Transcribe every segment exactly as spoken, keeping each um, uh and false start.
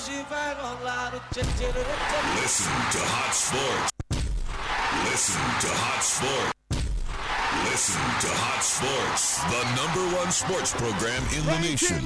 Listen to Hot Sports. Listen to Hot Sports. Listen to Hot Sports, the number one sports program in the nation.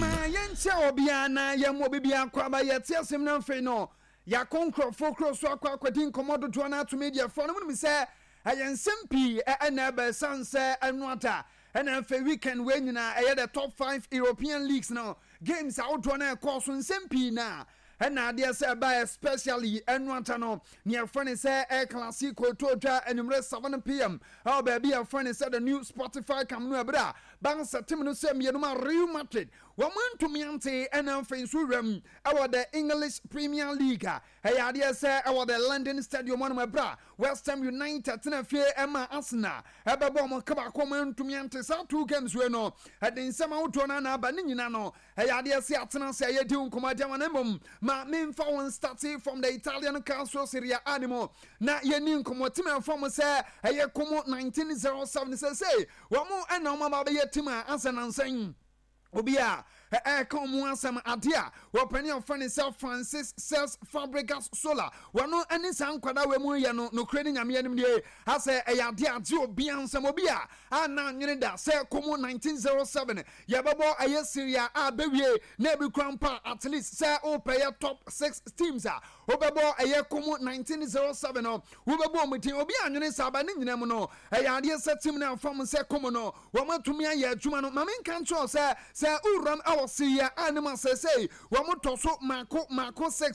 Ya konkro fokro so akwa kwadi nkomodo to na to media for no me say ayensempi e na be sanse anuata and then weekend when na e the top five European leagues now games out to na course nsempi na and na dia say by especially anuata no near friend say El Clasico to twa anumre seven p m how baby a friend say the new Spotify come no bra bansa team no say me no Real Madrid woman to me ante and then so rem our the English Premier League hey idea say our the London Stadium one my bra West Ham United na fear Emma Arsenal ebebo mo kaba ko to me ante sa two games we no and then some out na na ba ni nyina no hey idea say atena say ye di nkomade ma na mom ma memfa won starting from the Italian Calcio Serie A animo na ye ni nkomo team from say hey komo nineteen oh seven say say wo mo na mo ba be ye team ansa nan san Obia, eh, come on, some idea. What penny of funny self Francis sells Fabregas Sola. One no any sound quada we no no creating a million day. I say a idea to be on some obia. And now you that say come nineteen oh seven. Yababo a year Syria, a baby, Nebu Crampa at least say oh pay top six teams. Obabo a year come nineteen oh seven. Ubabo with Obia and Sabanin Nemono. A idea set him now from say come no. Woman to me a year Jumano. Mamin can't say. Say uram our see ya animal say say wamu toso mako mako six